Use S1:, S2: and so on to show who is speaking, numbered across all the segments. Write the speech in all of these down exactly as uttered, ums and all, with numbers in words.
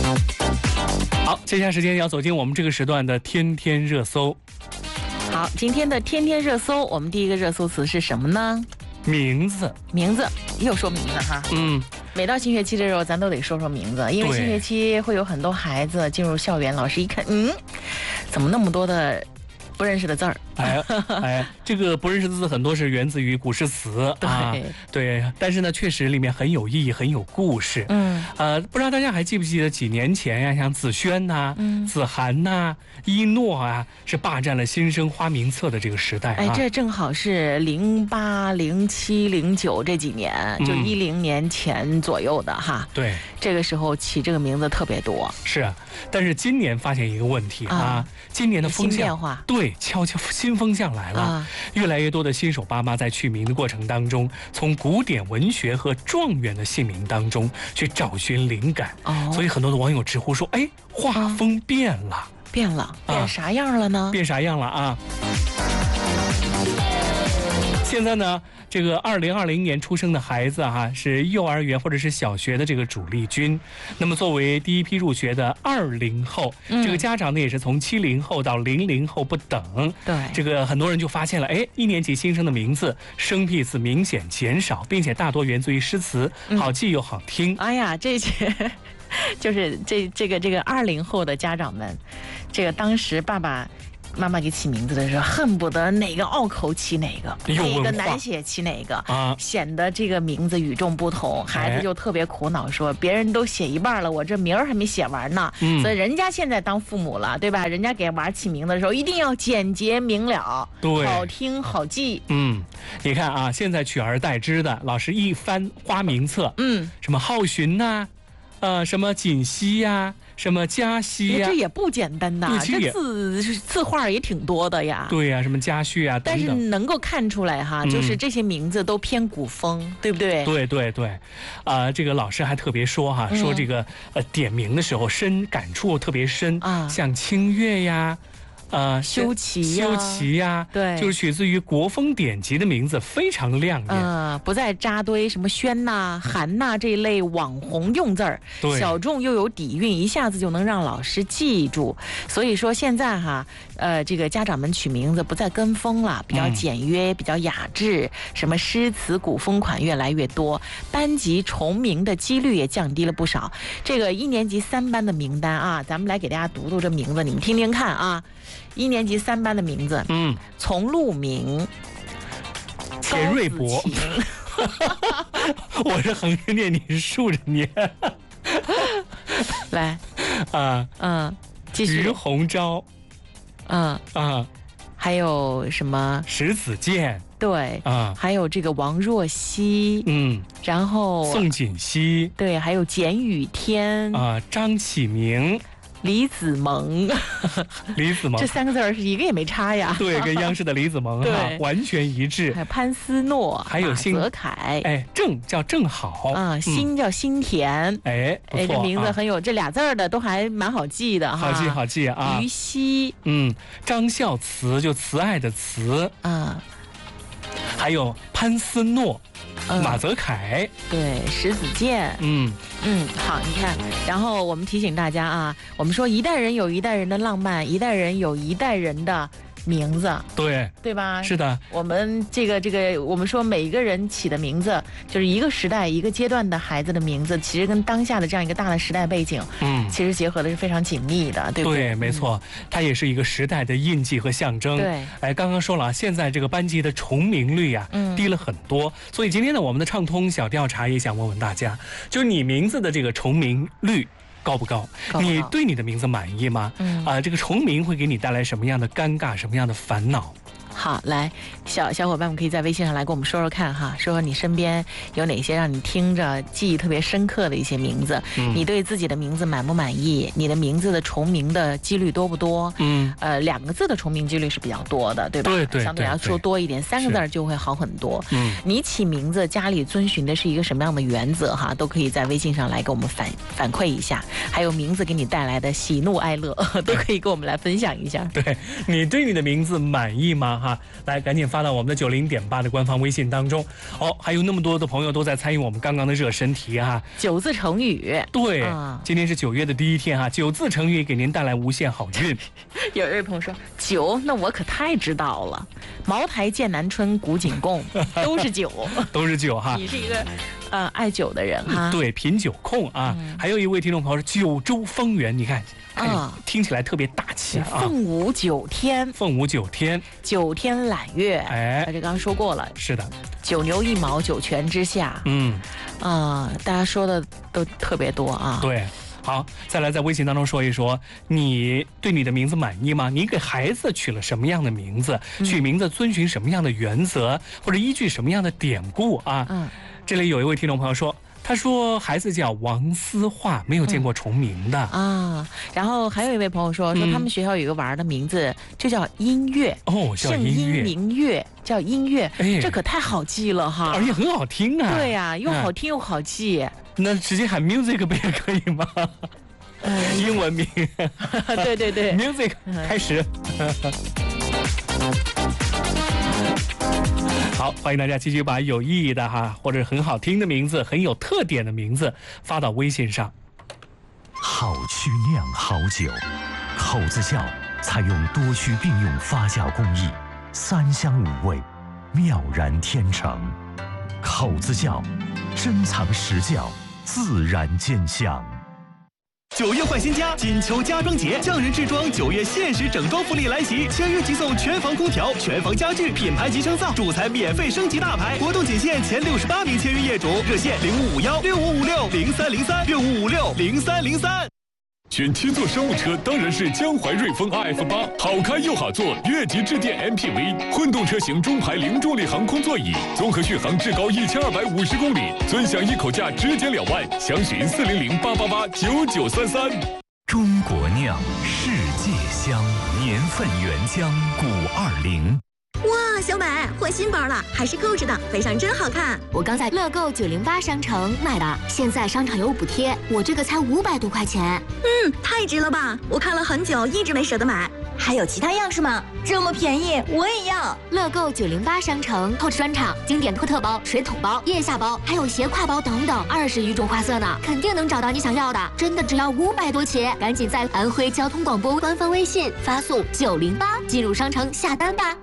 S1: 好，接下来时间要走进我们这个时段的天天热搜。
S2: 好，今天的天天热搜，我们第一个热搜词是什么呢？
S1: 名字，
S2: 名字，又说名字哈。
S1: 嗯，
S2: 每到新学期的时候，咱都得说说名字，因为新学期会有很多孩子进入校园，老师一看，嗯，怎么那么多的不认识的字儿？
S1: 哎哎，这个不认识的字很多是源自于古诗词啊，对，但是呢，确实里面很有意义，很有故事。
S2: 嗯，
S1: 呃，不知道大家还记不记得几年前呀，像子轩呐、啊、嗯、子涵呐、啊、一诺啊，是霸占了新生花名册的这个时代、啊。
S2: 哎，这正好是零八、零七、零九这几年，就一零年前左右的哈。
S1: 对、嗯，
S2: 这个时候起这个名字特别多。
S1: 是啊，但是今年发现一个问题啊，啊今年的风向
S2: 变化，
S1: 对，悄悄新风向来了、啊，越来越多的新手爸妈在取名的过程当中，从古典文学和状元的姓名当中去找寻灵感。哦，所以很多的网友直呼说：“哎，画风变了，啊、
S2: 变了，变啥样了呢？
S1: 变啥样了啊？”现在呢，这个二零二零年出生的孩子哈、啊，是幼儿园或者是小学的这个主力军。那么作为第一批入学的二零后，嗯、这个家长呢也是从七零后到零零后不等。
S2: 对，
S1: 这个很多人就发现了，哎，一年级新生的名字生僻字明显减少，并且大多源自于诗词，好记又好听。
S2: 嗯、哎呀，这些就是这这个这个二零后的家长们，这个当时爸爸妈妈给起名字的时候，恨不得哪个拗口起哪个，哪个难写起哪个，啊，显得这个名字与众不同。孩子就特别苦恼说，别人都写一半了，我这名儿还没写完呢。嗯，所以人家现在当父母了，对吧？人家给娃儿起名字的时候，一定要简洁明了，
S1: 对，
S2: 好听好记。
S1: 嗯，你看啊，现在取而代之的，老师一翻花名册，嗯，什么浩寻呐、啊，呃，什么锦溪呀、啊。什么嘉熙呀、啊，
S2: 这也不简单呐，这字字画也挺多的呀。
S1: 对呀、啊，什么家旭啊等等，
S2: 但是能够看出来哈，就是这些名字都偏古风，嗯、对不对？
S1: 对对对，啊、呃，这个老师还特别说哈，说这个呃点名的时候深感触特别深啊，像清月呀。呃，
S2: 修齐呀，
S1: 修齐呀，
S2: 对，
S1: 就是取自于国风典籍的名字，非常亮眼。
S2: 呃，不再扎堆什么轩呐、韩呐这一类网红用字儿，小众又有底蕴，一下子就能让老师记住。所以说现在哈，呃，这个家长们取名字不再跟风了，比较简约，嗯、比较雅致，什么诗词古风款越来越多，班级重名的几率也降低了不少。这个一年级三班的名单啊，咱们来给大家读读这名字，你们听听看啊。一年级三班的名字，嗯，从陆明、
S1: 田瑞博，我是横着念，你是竖着念，
S2: 来，
S1: 啊，
S2: 嗯，继续，
S1: 于洪昭，
S2: 嗯
S1: 啊，
S2: 还有什么
S1: 石子健，
S2: 对，啊，还有这个王若曦，嗯，然后
S1: 宋锦溪，
S2: 对，还有简雨天，
S1: 啊，张启明。
S2: 李子萌，
S1: 李子萌
S2: 这三个字儿是一个也没差呀。
S1: 对，跟央视的李子萌哈完全一致。
S2: 还有潘思诺，
S1: 还有辛
S2: 泽楷，
S1: 哎，正叫正好
S2: 啊，新叫新田，
S1: 哎，
S2: 哎，这名字很有这俩字儿的都还蛮好记的哈。
S1: 好记好记啊。
S2: 于西，
S1: 嗯，张孝慈就慈爱的慈啊，还有潘思诺。嗯、马泽凯，
S2: 对，石子健，嗯嗯，好，你看，然后我们提醒大家啊，我们说一代人有一代人的浪漫，一代人有一代人的名字，
S1: 对
S2: 对吧？
S1: 是的，
S2: 我们这个这个，我们说每一个人起的名字，就是一个时代一个阶段的孩子的名字，其实跟当下的这样一个大的时代背景，嗯，其实结合的是非常紧密的，对不对？
S1: 对，没错，它也是一个时代的印记和象征。
S2: 对，
S1: 哎，刚刚说了，现在这个班级的重名率呀、啊，嗯，低了很多，所以今天呢，我们的畅通小调查也想问问大家，就是你名字的这个重名率。高不高？
S2: 高不高？
S1: 你对你的名字满意吗？嗯啊、呃，这个重名会给你带来什么样的尴尬，什么样的烦恼？
S2: 好，来，小小伙伴们可以在微信上来跟我们说说看哈，说说你身边有哪些让你听着记忆特别深刻的一些名字，嗯、你对自己的名字满不满意？你的名字的重名的几率多不多？嗯，呃，两个字的重名几率是比较多的，对吧？
S1: 对对，
S2: 相对来说多一点，三个字就会好很多。嗯，你起名字家里遵循的是一个什么样的原则哈？都可以在微信上来给我们反反馈一下，还有名字给你带来的喜怒哀乐，都可以跟我们来分享一下。
S1: 对，你对你的名字满意吗？哈。 哈，来赶紧发到我们的九零点八的官方微信当中。哦，还有那么多的朋友都在参与我们刚刚的热身题哈。
S2: 九字成语，
S1: 对，啊、今天是九月的第一天哈，九字成语给您带来无限好运。
S2: 有一位朋友说酒，那我可太知道了，茅台、剑南春、古井贡都是酒，
S1: 都是酒哈。
S2: 你是一个呃爱酒的人哈，
S1: 对，品酒控啊。嗯、还有一位听众朋友是九州丰源，你看。啊，听起来特别大气啊！
S2: 凤舞九天，
S1: 凤舞九天，
S2: 九天揽月。哎，这刚刚说过了。
S1: 是的，
S2: 九牛一毛，九泉之下。嗯，啊，大家说的都特别多啊。
S1: 对，好，再来在微信当中说一说，你对你的名字满意吗？你给孩子取了什么样的名字？嗯、取名字遵循什么样的原则，或者依据什么样的典故啊？嗯，这里有一位听众朋友说。他说孩子叫王思化，没有见过重名的、
S2: 嗯、啊。然后还有一位朋友说，说他们学校有一个娃的名字就叫音乐、
S1: 嗯、哦，叫音乐，
S2: 名月叫音乐、哎，这可太好记了哈，
S1: 而且很好听啊。
S2: 对呀、啊，又好听又好记。嗯、
S1: 那直接喊 music 不也可以吗？嗯、英文名。
S2: 对对对
S1: ，music 开始。好，欢迎大家继续把有意义的哈，或者很好听的名字、很有特点的名字发到微信上。
S3: 好曲酿好酒，口子窖采用多区并用发酵工艺，三香五味，妙然天成。口子窖，珍藏实窖，自然见香。
S4: 九月换新家，金秋家装节，匠人制装九月限时整装福利来袭，签约即送全房空调、全房家具，品牌级升造，主材免费升级大牌。活动仅限前六十八名签约业主，热线零五五幺六五五六零三零三六五五六零三零三。
S5: 选七座商务车当然是江淮瑞风 R F 八，好开又好坐，越级致电 M P V， 混动车型中排零重力航空座椅，综合续航至高一千二百五十公里，尊享一口价直减两万，详询四零零八八八九九三三。
S3: 中国酿，世界香，年份原浆古二零。
S6: 哇，小美换新包了，还是购置的，背上真好看。
S7: 我刚在乐购九零八商城买的，现在商场有补贴，我这个才五百多块钱。
S6: 嗯，太值了吧！我看了很久，一直没舍得买。
S8: 还有其他样式吗？这么便宜，我也要。
S7: 乐购九零八商城透视专场，经典托特包、水桶包、腋下包，还有斜挎包等等，二十余种花色呢，肯定能找到你想要的。真的只要五百多起，赶紧在安徽交通广播官方微信发送九零八进入商城下单吧。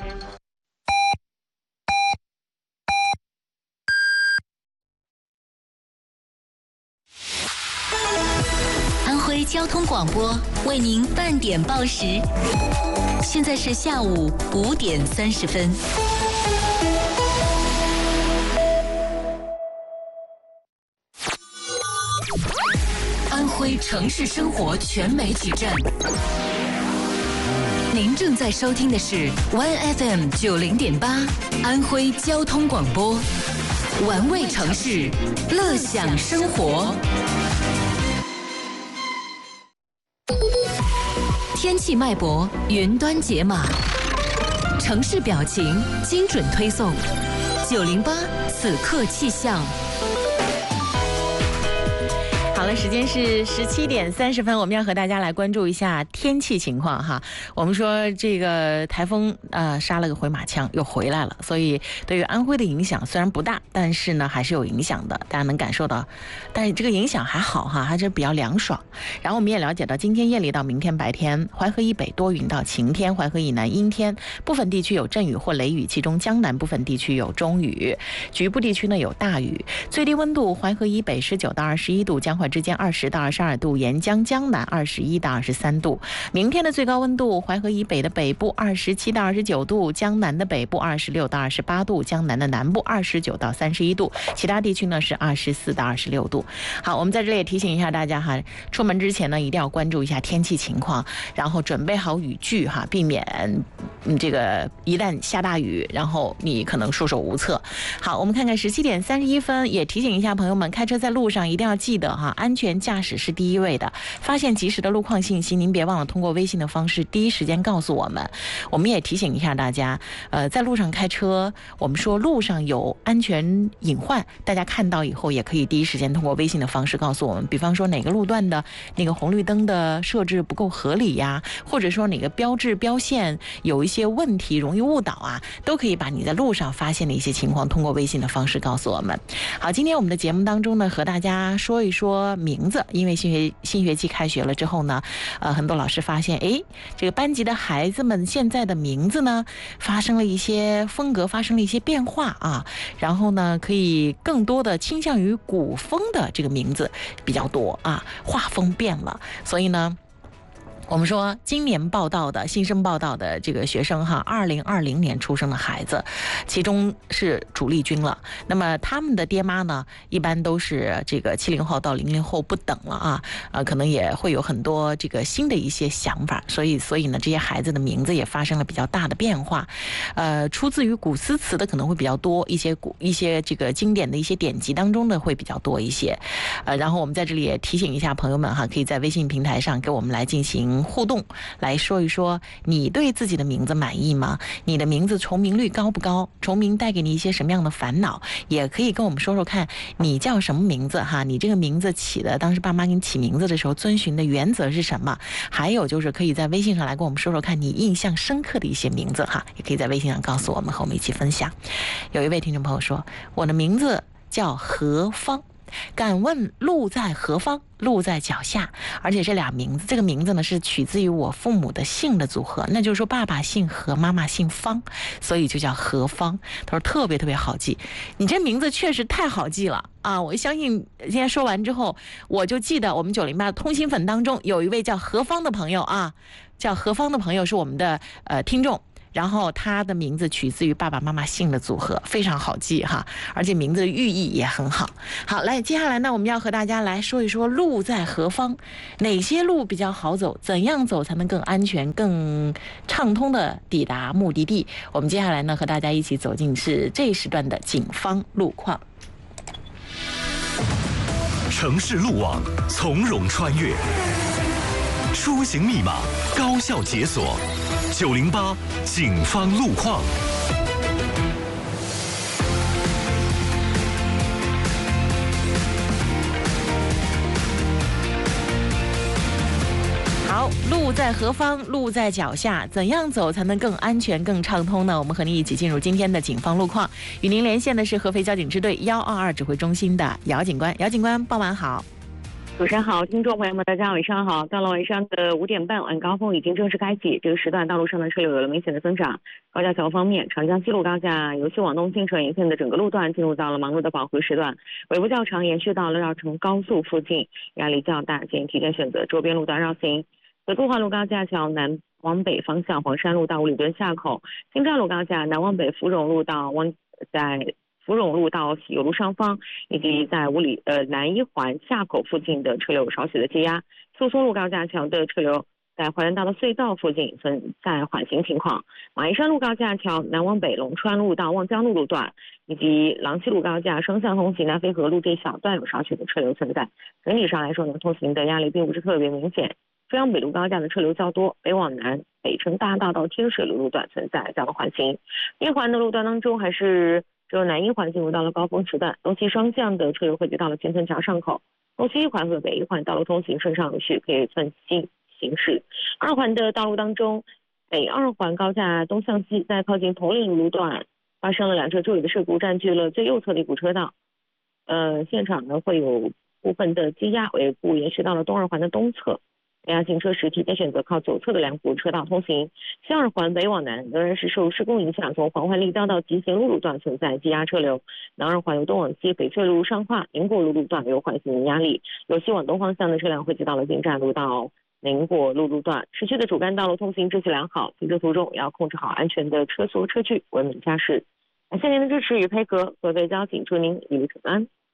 S7: 安徽交通广播为您半点报时，现在是下午五点三十分。安徽城市生活全媒体站，您正在收听的是 One F M 九零点八，安徽交通广播，玩味城市，乐享生活。天气脉搏，云端解码，城市表情，精准推送。九零八此刻气象。
S2: 好了，时间是十七点三十分，我们要和大家来关注一下天气情况哈。我们说这个台风呃杀了个回马枪又回来了，所以对于安徽的影响虽然不大，但是呢还是有影响的，大家能感受到。但是这个影响还好哈，还是比较凉爽。然后我们也了解到，今天夜里到明天白天，淮河以北多云到晴天，淮河以南阴天，部分地区有阵雨或雷雨，其中江南部分地区有中雨，局部地区呢有大雨。最低温度，淮河以北十九到二十一度，江淮之间二十到二十二度，沿江江南二十一到二十三度。明天的最高温度，淮河以北的北部二十七到二十九度，江南的北部二十六到二十八度，江南的南部二十九到三十一度，其他地区呢是二十四到二十六度。好，我们在这里也提醒一下大家哈，出门之前呢一定要关注一下天气情况，然后准备好雨具哈，避免嗯这个一旦下大雨，然后你可能束手无策。好，我们看看十七点三十一分，也提醒一下朋友们，开车在路上一定要记得哈， 安全驾驶是第一位的。发现及时的路况信息，您别忘了通过微信的方式第一时间告诉我们。我们也提醒一下大家，呃，在路上开车，我们说路上有安全隐患，大家看到以后也可以第一时间通过微信的方式告诉我们。比方说哪个路段的那个红绿灯的设置不够合理呀，或者说哪个标志标线有一些问题，容易误导啊，都可以把你在路上发现的一些情况通过微信的方式告诉我们。好，今天我们的节目当中呢，和大家说一说名字，因为新学新学期开学了之后呢，呃，很多老师发现，哎，这个班级的孩子们现在的名字呢，发生了一些风格，发生了一些变化啊，然后呢，可以更多的倾向于古风的这个名字比较多啊，画风变了，所以呢。我们说今年报到的新生报道的这个学生哈，二零二零年出生的孩子，其中是主力军了。那么他们的爹妈呢，一般都是这个七零后到零零后不等了啊，呃，可能也会有很多这个新的一些想法，所以所以呢，这些孩子的名字也发生了比较大的变化。呃，出自于古诗词的可能会比较多一些，古一些这个经典的一些典籍当中的会比较多一些。呃，然后我们在这里也提醒一下朋友们哈，可以在微信平台上给我们来进行互动，来说一说你对自己的名字满意吗？你的名字重名率高不高？重名带给你一些什么样的烦恼？也可以跟我们说说看，你叫什么名字哈？你这个名字起的，当时爸妈给你起名字的时候遵循的原则是什么？还有就是可以在微信上来跟我们说说看你印象深刻的一些名字哈，也可以在微信上告诉我们，和我们一起分享。有一位听众朋友说，我的名字叫何芳。敢问路在何方？路在脚下。而且这俩名字，这个名字呢是取自于我父母的姓的组合，那就是说爸爸姓何，妈妈姓方，所以就叫何方。他说特别特别好记，你这名字确实太好记了啊！我相信今天说完之后，我就记得我们九零八通心粉当中有一位叫何方的朋友啊，叫何方的朋友是我们的呃听众。然后他的名字取自于爸爸妈妈姓的组合，非常好记哈，而且名字的寓意也很好。好，来，接下来呢，我们要和大家来说一说路在何方，哪些路比较好走，怎样走才能更安全、更畅通的抵达目的地。我们接下来呢，和大家一起走进是这一时段的警方路况。
S3: 城市路网从容穿越，出行密码高效解锁。九零八警方路况。
S2: 好，路在何方？路在脚下，怎样走才能更安全、更畅通呢？我们和您一起进入今天的警方路况。与您连线的是合肥交警支队幺二二指挥中心的姚警官。姚警官，傍晚好。
S9: 主持人好，听众朋友们，大家晚上好。到了晚上的五点半，晚高峰已经正式开启，这个时段道路上的车流有了明显的增长。高架桥方面，长江西路高架由西往东进城沿线的整个路段进入到了忙碌的饱和时段，尾部较长，延续到了绕城高速附近，压力较大，建议提前选择周边路段绕行。德都环路高架桥南往北方向，黄山路到五里墩下口；京站路高架南往北，芙蓉路到湾在。芙蓉路到喜友路上方，以及在五里呃南一环下口附近的车流有少许的积压。苏松路高架桥的车流在淮源大道隧道附近存在缓行情况。马鞍山路高架桥南往北，龙川路到望江路路段，以及郎西路高架双向通行南飞河路这一小段有少许的车流存在。整体上来说呢，通行的压力并不是特别明显。中央北路高架的车流较多，北往南北城大道到天水路路段存在这样的缓行。一环的路段当中还是只有南一环进入到了高峰时段，东西双向的车流汇集到了前村桥上口，东西一环和北一环道路通行顺畅有序，可以顺行行驶。二环的道路当中，北二环高架东向西，在靠近铜陵路段发生了两车追尾的事故，占据了最右侧的一股车道。呃，现场呢会有部分的积压，尾部延续到了东二环的东侧。大家行车时提前选择靠左侧的两股车道通行。西二环北往南仍然是受施工影响，从黄环立交到集贤路路段存在积压车流。南二环由东往西，翡翠路上化宁国路路段有缓行压力，由西往东方向的车辆汇集到了进站路到宁国路路段。市区的主干道路通行秩序良好，行车途中也要控制好安全的车速车距，文明驾驶。感谢您的支持与配合，合肥交警祝您一路平安。